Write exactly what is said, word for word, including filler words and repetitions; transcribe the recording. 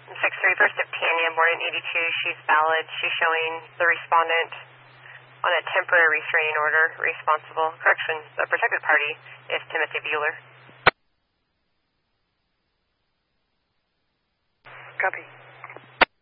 six three, First of Tanya, born in eighty-two. She's valid. She's showing the respondent on a temporary restraining order. Responsible, correction, the protected party is Timothy Bueller. Copy.